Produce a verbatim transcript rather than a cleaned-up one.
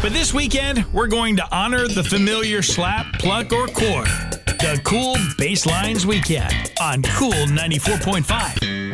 But this weekend, we're going to honor the familiar slap, pluck, or chord. The Cool Basslines Weekend on Cool ninety-four point five.